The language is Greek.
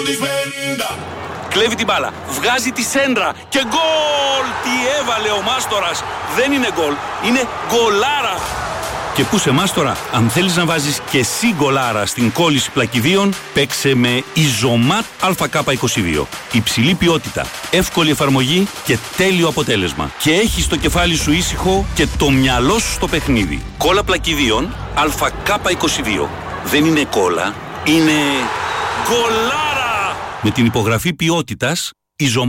Κλέβει την μπάλα, βγάζει τη σέντρα και γκολ! Τι έβαλε ο Μάστορας! Δεν είναι γκολ, είναι γκολάρα! Και πού σε Μάστορα, αν θέλεις να βάζεις και εσύ γκολάρα στην κόλληση πλακιδίων, παίξε με Ιζωμάτ ΑΚ22. Υψηλή ποιότητα, εύκολη εφαρμογή και τέλειο αποτέλεσμα. Και έχεις το κεφάλι σου ήσυχο και το μυαλό σου στο παιχνίδι. Κόλλα πλακιδίων ΑΚ22. Δεν είναι κόλλα, είναι γκολάρα! Με την υπογραφή ποιότητας Ιζωμάτ.